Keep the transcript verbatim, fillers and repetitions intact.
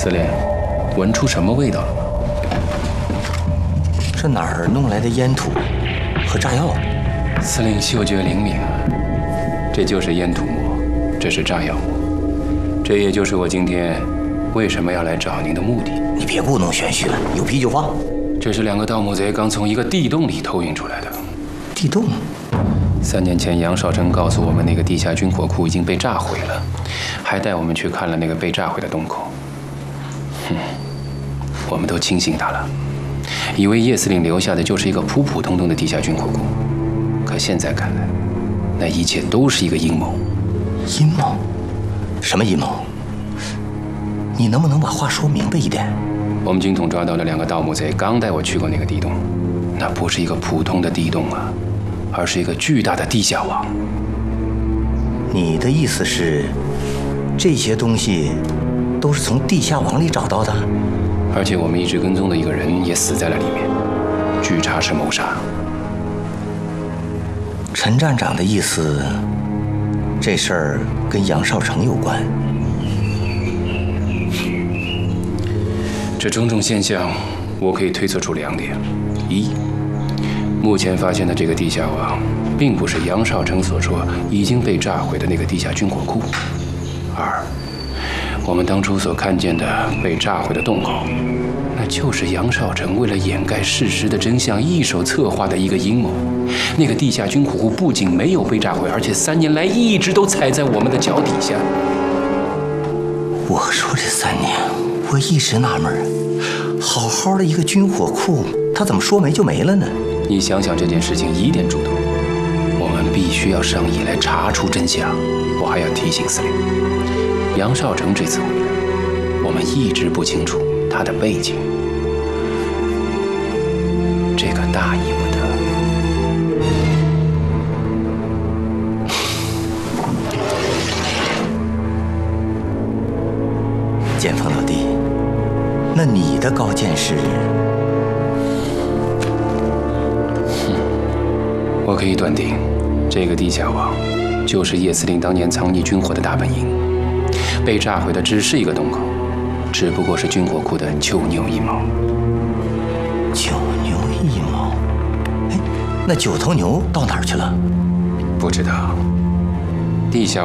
司令，闻出什么味道了吗？ 这哪儿弄来的烟土和炸药？ 司令嗅觉灵敏啊！这就是烟土末，这是炸药末，这也就是我今天为什么要来找您的目的。 你别故弄玄虚了，有屁就放。 这是两个盗墓贼刚从一个地洞里偷运出来的。 地洞？ 三年前，杨少成告诉我们，那个地下军火库已经被炸毁了，还带我们去看了那个被炸毁的洞口。哼，我们都轻信他了，以为叶司令留下的就是一个普普通通的地下军火库。可现在看来，那一切都是一个阴谋。 阴谋？什么阴谋？你能不能把话说明白一点？ 我们军统抓到了两个盗墓贼，刚带我去过那个地洞，那不是一个普通的地洞啊，而是一个巨大的地下网。 你的意思是，这些东西都是从地下网里找到的？ 而且我们一直跟踪的一个人也死在了里面，据查是谋杀。 陈站长的意思，这事儿跟杨少成有关。 这种种现象，我可以推测出两点：一，目前发现的这个地下网，并不是杨少成所说已经被炸毁的那个地下军火库；二，我们当初所看见的被炸毁的洞口，那就是杨少成为了掩盖事实的真相，一手策划的一个阴谋。那个地下军火库不仅没有被炸毁，而且三年来一直都踩在我们的脚底下。 我说这三年，我一直纳闷，好好的一个军火库，他怎么说没就没了呢？ 你想想这件事情疑点重重，我们必须要上议来查出真相。我还要提醒司令，杨少成这次回来，我们一直不清楚他的背景，这个大意不得。 剑锋老弟，那你的高见是？ 我可以断定，这个地下网就是叶司令当年藏匿军火的大本营。被炸毁的只是一个洞口，只不过是军火库的九牛一毛。 九牛一毛？哎，那九头牛到哪儿去了？ 不知道。地下